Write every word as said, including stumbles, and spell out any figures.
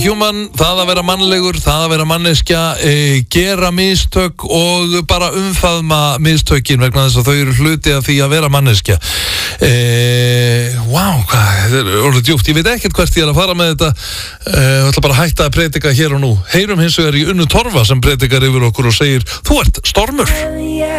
Human, það að vera mannlegur, það að vera manneskja, e, gera mistök og bara umfaðma mistökin vegna þess að þau eru hluti af því að vera manneskja. E, wow, hvað, þetta er orðið djúpt. Ég veit ekkert hvert ég er að fara með þetta. E, ég ætla bara að hætta að predika hér og nú. Heyrum hins vegar í Unnu Torfa sem predikar yfir okkur og segir: þú ert stormur.